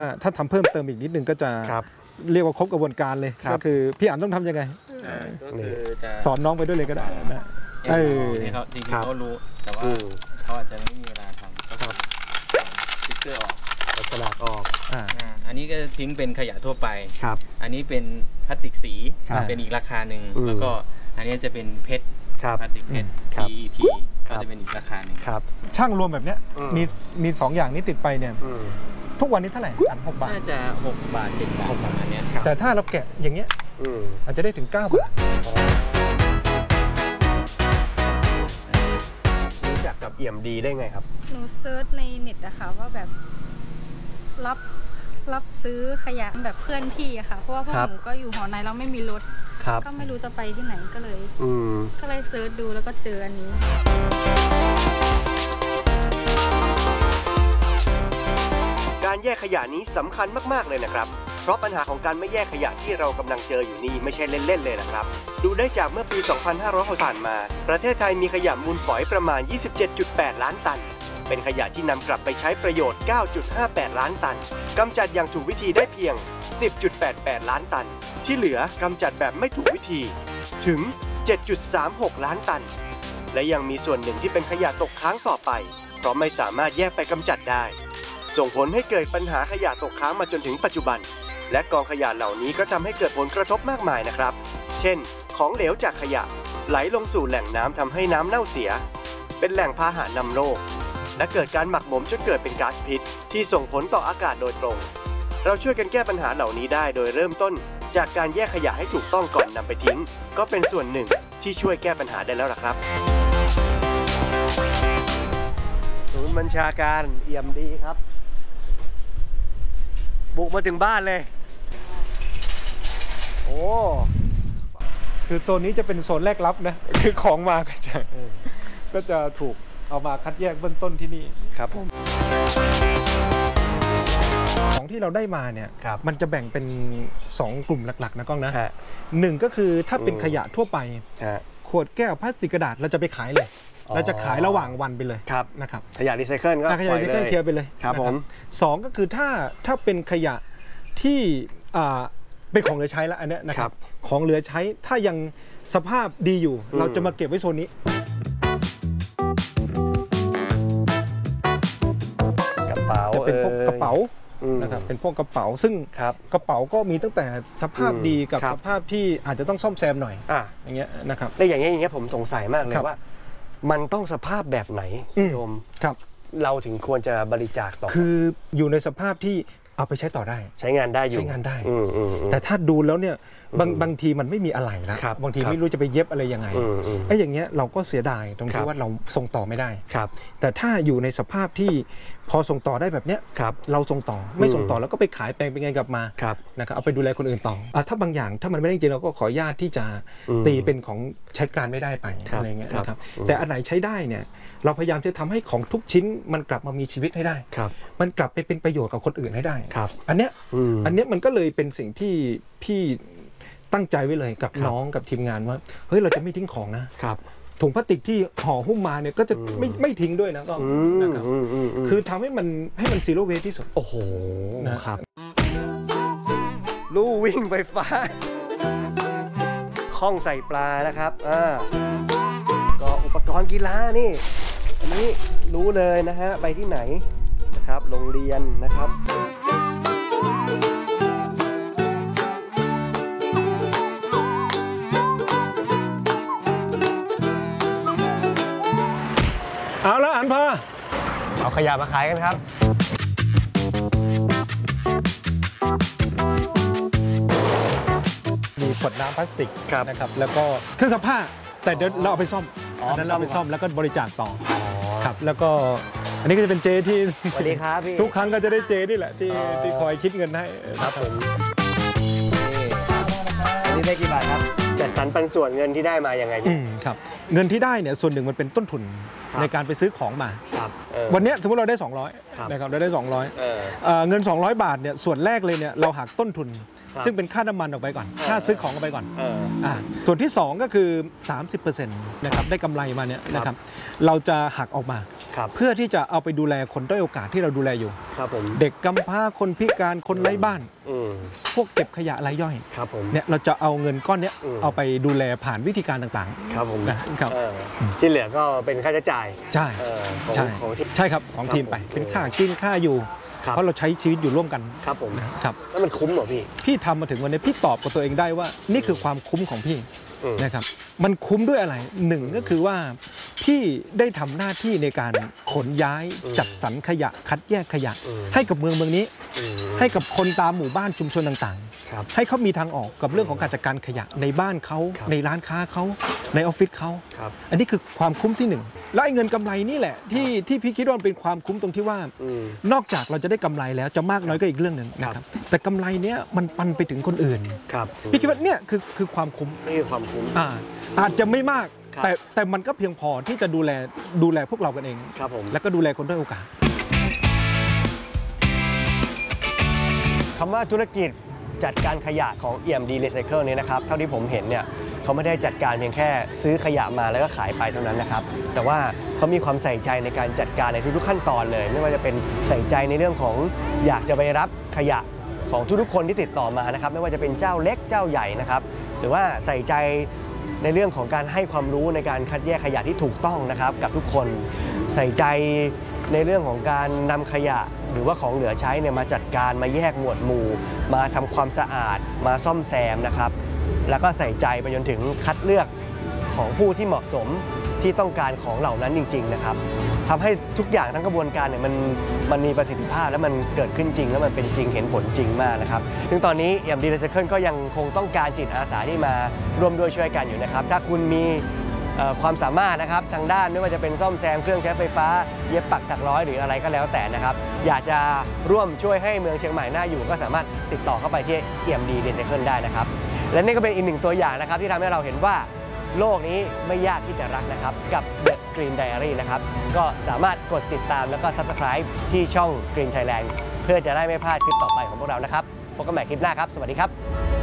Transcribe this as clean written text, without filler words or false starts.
ถ้าทำเพิ่มเติมอีกนิดนึงก็จะเรียกว่าครบกระบวนการเลยก็คือพี่อั๋นต้องทำยังไงก็คือจะสอนน้องไปด้วยเลยก็ได้นะเขาจริงๆเขารู้แต่ว่าเขาอาจจะไม่มีเวลาทำก็สติ๊กเกอร์ออกสลักออกอันนี้ก็ทิ้งเป็นขยะทั่วไปครับอันนี้เป็นพลาสติกสีเป็นอีกราคาหนึ่งแล้วก็อันนี้จะเป็นเพชรพลาสติกเพชร PET ก็จะเป็นอีกราคาหนึ่งครับช่างรวมแบบเนี้ยมี2อย่างนี้ติดไปเนี่ยทุกวันนี้เท่าไหร่อัน6 บาทน่าจะ6 บาท7 บาทประมาณนี้แต่ถ้าเราแกะอย่างเงี้ยอาจจะได้ถึง9 บาทรู้จักกับEMDได้ไงครับหนูเซิร์ชในเน็ตอะค่ะว่าแบบรับซื้อขยะแบบเพื่อนที่อะค่ะเพราะว่าพวกหนูก็อยู่หอในแล้วไม่มีรถก็ไม่รู้จะไปที่ไหนก็เลยเซิร์ชดูแล้วก็เจออันนี้การแยกขยะนี้สำคัญมากๆเลยนะครับเพราะปัญหาของการไม่แยกขยะที่เรากำลังเจออยู่นี่ไม่ใช่เล่นๆเลยนะครับดูได้จากเมื่อปี 2500 ผ่านมาประเทศไทยมีขยะมูลฝอยประมาณ 27.8 ล้านตันเป็นขยะที่นำกลับไปใช้ประโยชน์ 9.58 ล้านตันกำจัดอย่างถูกวิธีได้เพียง 10.88 ล้านตันที่เหลือกำจัดแบบไม่ถูกวิธีถึง 7.36 ล้านตันและยังมีส่วนหนึ่งที่เป็นขยะตกค้างต่อไปเพราะไม่สามารถแยกไปกำจัดได้ส่งผลให้เกิดปัญหาขยะตกค้างมาจนถึงปัจจุบันและกองขยะเหล่านี้ก็ทำให้เกิดผลกระทบมากมายนะครับเช่นของเหลวจากขยะไหลลงสู่แหล่งน้ำทำให้น้ำเน่าเสียเป็นแหล่งพาหะนำโรคและเกิดการหมักหมมจนเกิดเป็นก๊าซพิษที่ส่งผลต่ออากาศโดยตรงเราช่วยกันแก้ปัญหาเหล่านี้ได้โดยเริ่มต้นจากการแยกขยะให้ถูกต้องก่อนนำไปทิ้งก็เป็นส่วนหนึ่งที่ช่วยแก้ปัญหาได้แล้วล่ะครับศูนย์บัญชาการEMDครับบุกมาถึงบ้านเลยโอ้คือโซนนี้จะเป็นโซนแรกรับนะคือของมาก็จะถูกเอามาคัดแยกเบื้องต้นที่นี่ครับผมของที่เราได้มาเนี่ยมันจะแบ่งเป็น2 กลุ่มหลักๆนะก้องนะ1ก็คือถ้าเป็นขยะทั่วไปขวดแก้วพลาสติกกระดาษเราจะไปขายเลยเราจะขายระหว่างวันไปเลยนะครับขยะรีไซเคิลก็ขยะรีไซเคิลเคลียร์ไปเลยครับผม 2ก็คือถ้าเป็นขยะที่เป็นของเหลือใช้แล้วอันนี้นะครับของเหลือใช้ถ้ายังสภาพดีอยู่เราจะมาเก็บไว้โซนนี้กระเป๋าจะเป็นพวกกระเป๋านะครับเป็นพวกกระเป๋าซึ่งกระเป๋าก็มีตั้งแต่สภาพดีกับสภาพที่อาจจะต้องซ่อมแซมหน่อยอย่างเงี้ยนะครับแล้วอย่างเงี้ยผมสงสัยมากเลยว่ามันต้องสภาพแบบไหนโยมเราถึงควรจะบริจาคต่อคืออยู่ในสภาพที่เอาไปใช้ต่อได้ใช้งานได้อยู่ใช้งานได้แต่ถ้าดูแล้วเนี่ยบางทีมันไม่มีอะไรแล้วบางทีไม่รู้จะไปเย็บอะไรยังไงไอ้อย่างเงี้ยเราก็เสียดายตรงที่ว่าเราส่งต่อไม่ได้แต่ถ้าอยู่ในสภาพที่พอส่งต่อได้แบบเนี้ยเราส่งต่อไม่ส่งต่อแล้วก็ไปขายแปลงเป็นไงกลับมานะครับเอาไปดูแลคนอื่นต่อถ้าบางอย่างถ้ามันไม่ได้จริงเราก็ขออนุญาตที่จะตีเป็นของใช้การไม่ได้ไปอะไรเงี้ยนะครับแต่อันไหนใช้ได้เนี่ยเราพยายามจะทำให้ของทุกชิ้นมันกลับมามีชีวิตให้ได้มันกลับไปเป็นประโยชน์กับคนอื่นให้ได้อันเนี้ยมันก็เลยเป็นสิ่งที่พี่ตั้งใจไว้เลยกับน้องกับทีมงานว่าเฮ้ยเราจะไม่ทิ้งของนะถุงพลาสติกที่ห่อหุ้มมาเนี่ยก็จะไม่ทิ้งด้วยนะก็นะครับคือทำให้มันซีโร่เวสที่สุดโอ้โหนะครับลู่วิ่งไฟฟ้าคล้องใส่ปลานะครับก็อุปกรณ์กีฬานี่อันนี้รู้เลยนะฮะไปที่ไหนนะครับโรงเรียนนะครับเอาละอันพาเอาขยะมาขายกันครับมีขวดน้ำพลาสติกนะครับแล้วก็เครื่องซักผ้าแต่เดี๋ยวเราเอาไปซ่อมอันนั้นเราไปซ่อมแล้วก็บริจาคต่อครับแล้วก็อันนี้ก็จะเป็นเจที่สวัสดีครับพี่ทุกครั้งก็จะได้เจนี่แหละที่คอยคิดเงินให้ครับผมนี่ได้กี่บาทครับจัดสรรปันส่วนเงินที่ได้มาอย่างไงพี่ครับเงินที่ได้เนี่ยส่วนหนึ่งมันเป็นต้นทุนในการไปซื้อของมาวันนี้สมมติเราได้200นะครับเราได้200เงิน200 บาทเนี่ยส่วนแรกเลยเนี่ยเราหักต้นทุนซึ่งเป็นค่าน้ำมันออกไปก่อนค่าซื้อของออกไปก่อนส่วนที่2ก็คือ 30% นะครับได้กำไรมาเนี่ยนะครับเราจะหักออกมาเพื่อที่จะเอาไปดูแลคนด้อยโอกาสที่เราดูแลอยู่เด็กกำพร้าคนพิการคนไร้บ้านพวกเก็บขยะรายย่อยเนี่ยเราจะเอาเงินก้อนนี้เอาไปดูแลผ่านวิธีการต่างๆครับผมนะครับที่เหลือก็เป็นค่าใช้จ่ายใช่ใช่ครับของทีมไปเป็นค่ากินค่าอยู่เพราะเราใช้ชีวิตอยู่ร่วมกันครับผมครับแล้วมันคุ้มเหรอพี่ทำมาถึงวันนี้พี่ตอบกับตัวเองได้ว่านี่คือความคุ้มของพี่นะครับมันคุ้มด้วยอะไรหนึ่งก็คือว่าพี่ได้ทำหน้าที่ในการขนย้ายจัดสรรขยะคัดแยกขยะให้กับเมืองนี้ให้กับคนตามหมู่บ้านชุมชนต่างๆให้เขามีทางออกกับเรื่องของการจัดการขยะในบ้านเขาในร้านค้าเขาในออฟฟิศเขาอันนี้คือความคุ้มที่1และเงินกำไรนี่แหละที่พี่คิดว่าเป็นความคุ้มตรงที่ว่านอกจากเราจะได้กำไรแล้วจะมากน้อยก็อีกเรื่องหนึ่งนะครับแต่กำไรเนี้ยมันปันไปถึงคนอื่นพี่คิดว่าเนี่ยคือความคุ้มนี่คือความคุ้มอาจจะไม่มากแต่มันก็เพียงพอที่จะดูแลพวกเรากันเองแล้วก็ดูแลคนด้อยโอกาสคำว่าธุรกิจจัดการขยะของ EMD Recycle นี้นะครับเท่าที่ผมเห็นเนี่ยเขาไม่ได้จัดการเพียงแค่ซื้อขยะมาแล้วก็ขายไปเท่านั้นนะครับแต่ว่าเขามีความใส่ใจในการจัดการในทุกๆขั้นตอนเลยไม่ว่าจะเป็นใส่ใจในเรื่องของอยากจะไปรับขยะของทุกๆคนที่ติดต่อมานะครับไม่ว่าจะเป็นเจ้าเล็กเจ้าใหญ่นะครับหรือว่าใส่ใจในเรื่องของการให้ความรู้ในการคัดแยกขยะที่ถูกต้องนะครับกับทุกคนใส่ใจในเรื่องของการนำขยะหรือว่าของเหลือใช้เนี่ยมาจัดการมาแยกหมวดหมู่มาทำความสะอาดมาซ่อมแซมนะครับแล้วก็ใส่ใจไปจนถึงคัดเลือกของผู้ที่เหมาะสมที่ต้องการของเหล่านั้นจริงๆนะครับทำให้ทุกอย่างทั้งกระบวนการเนี่ยมันมีประสิทธิภาพและมันเกิดขึ้นจริงแล้วมันเป็นจริงเห็นผลจริงมากนะครับซึ่งตอนนี้ EMD Recycle ก็ยังคงต้องการจิตอาสาที่มาร่วมด้วยช่วยกันอยู่นะครับถ้าคุณมีความสามารถนะครับทางด้านไม่ว่าจะเป็นซ่อมแซมเครื่องใช้ไฟฟ้าเย็บปักถักร้อยหรืออะไรก็แล้วแต่นะครับอยากจะร่วมช่วยให้เมืองเชียงใหม่น่าอยู่ก็สามารถติดต่อเข้าไปที่ EMD Recycle ได้นะครับและนี่ก็เป็นอีกหนึ่งตัวอย่างนะครับที่ทำให้เราเห็นว่าโลกนี้ไม่ยากที่จะรักนะครับกับ The Green Diary นะครับก็สามารถกดติดตามแล้วก็ Subscribe ที่ช่อง Green Thailand เพื่อจะได้ไม่พลาดคลิปต่อไปของพวกเรานะครับพบกันใหม่คลิปหน้าครับสวัสดีครับ